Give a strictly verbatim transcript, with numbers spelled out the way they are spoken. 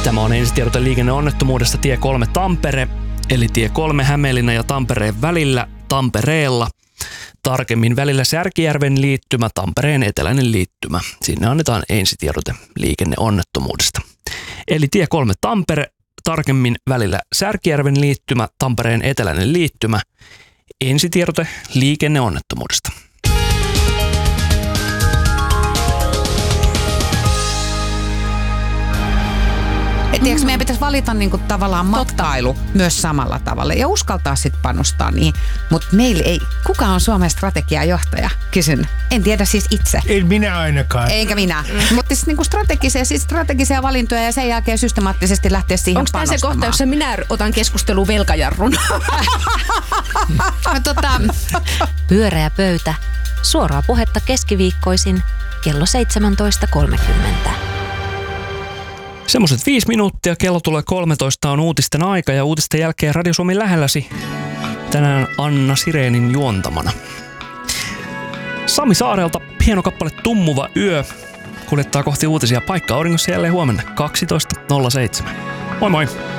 Tämä on ensitiedote liikenneonnettomuudesta tie kolme Tampere, eli tie kolme Hämeenlinnan ja Tampereen välillä Tampereella. Tarkemmin välillä Särkijärven liittymä, Tampereen eteläinen liittymä. Sinne annetaan ensitiedote liikenneonnettomuudesta. Eli tie kolme Tampere, tarkemmin välillä Särkijärven liittymä, Tampereen eteläinen liittymä. Ensitiedote liikenneonnettomuudesta. Tiedätkö, meidän pitäisi valita niinku tavallaan matkailu myös samalla tavalla ja uskaltaa sitten panostaa niihin. Mutta meillä ei, kuka on Suomen strategiajohtaja? Kysyn. En tiedä siis itse. En minä ainakaan. Eikä minä. Mm. Mutta siis niinku strategisia, siis strategisia valintoja ja sen jälkeen systemaattisesti lähteä siihen Onko panostamaan. tämä se kohta, jossa minä otan keskustelua velkajarrun? tota, Pyöreä pöytä. Suoraa puhetta keskiviikkoisin kello seitsemäntoista kolmekymmentä. Semmoiset viisi minuuttia, kello tulee kolmetoista, on uutisten aika ja uutisten jälkeen Radio Suomi lähelläsi. Tänään Anna Sireenin juontamana. Sami Saarelta hieno kappale Tummuva yö kuljettaa kohti uutisia. Paikka auringossa jälleen huomenna kaksitoista nolla seitsemän. Moi moi!